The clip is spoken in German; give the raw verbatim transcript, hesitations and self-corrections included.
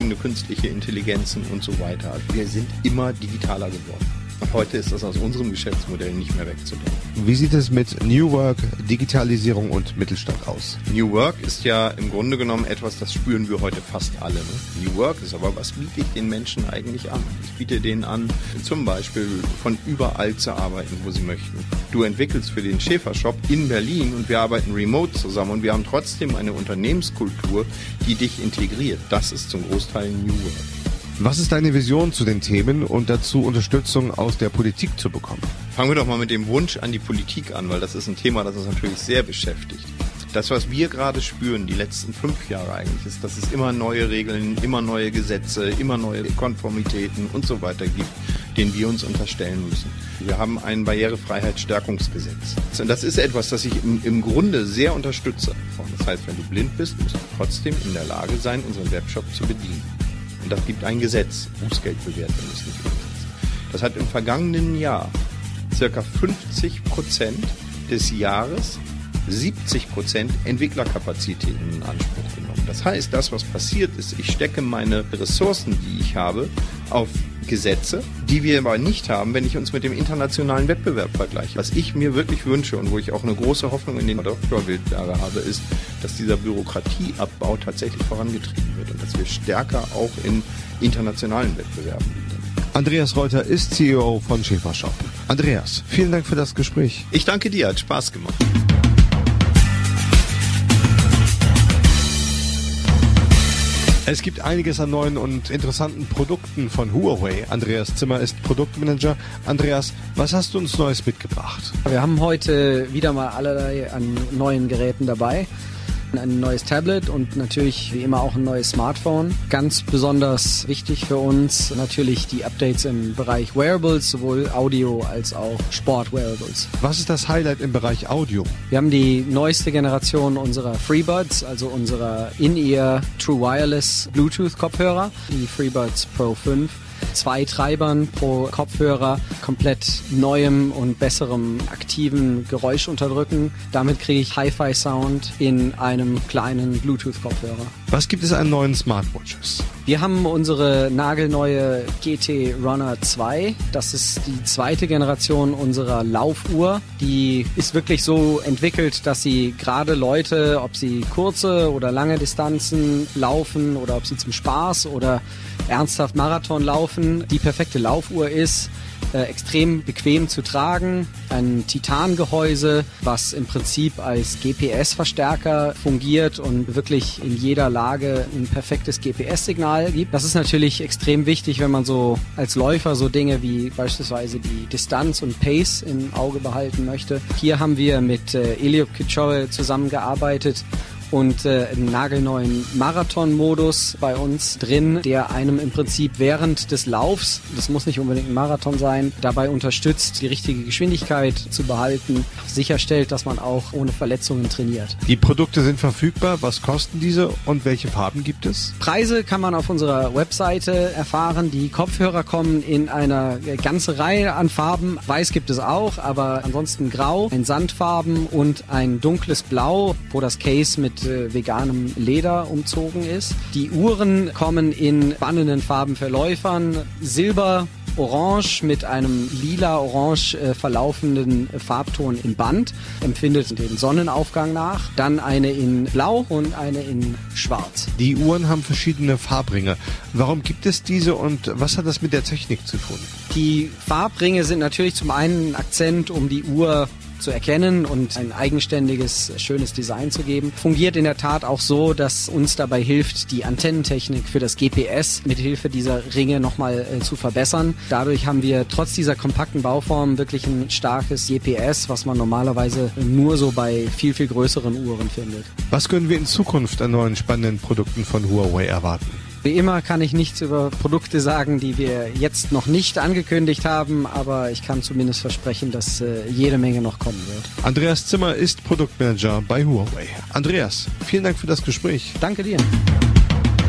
dahintersteckende künstliche Intelligenzen und so weiter. Wir sind immer digitaler geworden. Und heute ist das aus unserem Geschäftsmodell nicht mehr wegzudenken. Wie sieht es mit New Work, Digitalisierung und Mittelstand aus? New Work ist ja im Grunde genommen etwas, das spüren wir heute fast alle. Ne? New Work ist aber, was biete ich den Menschen eigentlich an? Ich biete denen an, zum Beispiel von überall zu arbeiten, wo sie möchten. Du entwickelst für den Schäfer-Shop in Berlin und wir arbeiten remote zusammen und wir haben trotzdem eine Unternehmenskultur, die dich integriert. Das ist zum Großteil New Work. Was ist deine Vision zu den Themen und dazu Unterstützung aus der Politik zu bekommen? Fangen wir doch mal mit dem Wunsch an die Politik an, weil das ist ein Thema, das uns natürlich sehr beschäftigt. Das, was wir gerade spüren, die letzten fünf Jahre eigentlich, ist, dass es immer neue Regeln, immer neue Gesetze, immer neue Konformitäten und so weiter gibt, denen wir uns unterstellen müssen. Wir haben ein Barrierefreiheitsstärkungsgesetz. Und das ist etwas, das ich im, im Grunde sehr unterstütze. Das heißt, wenn du blind bist, musst du trotzdem in der Lage sein, unseren Webshop zu bedienen. Und das gibt ein Gesetz, Bußgeld bewährt, wenn du es nicht umsetzt. Das hat im vergangenen Jahr circa fünfzig Prozent des Jahres siebzig Prozent Entwicklerkapazitäten in Anspruch genommen. Das heißt, das, was passiert ist, ich stecke meine Ressourcen, die ich habe, auf Gesetze, die wir aber nicht haben, wenn ich uns mit dem internationalen Wettbewerb vergleiche. Was ich mir wirklich wünsche und wo ich auch eine große Hoffnung in den Doktorwildjahre habe, ist, dass dieser Bürokratieabbau tatsächlich vorangetrieben wird und dass wir stärker auch in internationalen Wettbewerben sind. Andreas Reuter ist C E O von Schäfer-Shop. Andreas, vielen Dank für das Gespräch. Ich danke dir, hat Spaß gemacht. Es gibt einiges an neuen und interessanten Produkten von Huawei. Andreas Zimmer ist Produktmanager. Andreas, was hast du uns Neues mitgebracht? Wir haben heute wieder mal allerlei an neuen Geräten dabei. Ein neues Tablet und natürlich wie immer auch ein neues Smartphone. Ganz besonders wichtig für uns natürlich die Updates im Bereich Wearables, sowohl Audio als auch Sport-Wearables. Was ist das Highlight im Bereich Audio? Wir haben die neueste Generation unserer FreeBuds, also unserer In-Ear True Wireless Bluetooth-Kopfhörer, die FreeBuds Pro fünf. Zwei Treibern pro Kopfhörer, komplett neuem und besserem aktiven Geräusch unterdrücken. Damit kriege ich Hi-Fi-Sound in einem kleinen Bluetooth-Kopfhörer. Was gibt es an neuen Smartwatches? Wir haben unsere nagelneue G T Runner zwei. Das ist die zweite Generation unserer Laufuhr. Die ist wirklich so entwickelt, dass sie gerade Leute, ob sie kurze oder lange Distanzen laufen oder ob sie zum Spaß oder ernsthaft Marathon laufen, die perfekte Laufuhr ist. Äh, extrem bequem zu tragen, ein Titangehäuse, was im Prinzip als G P S-Verstärker fungiert und wirklich in jeder Lage ein perfektes G P S-Signal gibt. Das ist natürlich extrem wichtig, wenn man so als Läufer so Dinge wie beispielsweise die Distanz und Pace im Auge behalten möchte. Hier haben wir mit äh, Eliud Kipchoge zusammengearbeitet und äh, einen nagelneuen Marathon-Modus bei uns drin, der einem im Prinzip während des Laufs, das muss nicht unbedingt ein Marathon sein, dabei unterstützt, die richtige Geschwindigkeit zu behalten, sicherstellt, dass man auch ohne Verletzungen trainiert. Die Produkte sind verfügbar. Was kosten diese und welche Farben gibt es? Preise kann man auf unserer Webseite erfahren. Die Kopfhörer kommen in einer ganzen Reihe an Farben. Weiß gibt es auch, aber ansonsten grau, ein Sandfarben und ein dunkles Blau, wo das Case mit veganem Leder umzogen ist. Die Uhren kommen in spannenden Farben für Läufern. Silber, Orange mit einem lila-orange äh, verlaufenden äh, Farbton im Band, empfindet den Sonnenaufgang nach. Dann eine in Blau und eine in Schwarz. Die Uhren haben verschiedene Farbringe. Warum gibt es diese und was hat das mit der Technik zu tun? Die Farbringe sind natürlich zum einen ein Akzent, um die Uhr zu erkennen und ein eigenständiges, schönes Design zu geben. Fungiert in der Tat auch so, dass uns dabei hilft, die Antennentechnik für das G P S mit Hilfe dieser Ringe nochmal äh, zu verbessern. Dadurch haben wir trotz dieser kompakten Bauform wirklich ein starkes G P S, was man normalerweise nur so bei viel, viel größeren Uhren findet. Was können wir in Zukunft an neuen spannenden Produkten von Huawei erwarten? Wie immer kann ich nichts über Produkte sagen, die wir jetzt noch nicht angekündigt haben, aber ich kann zumindest versprechen, dass äh, jede Menge noch kommen wird. Andreas Zimmer ist Produktmanager bei Huawei. Andreas, vielen Dank für das Gespräch. Danke dir.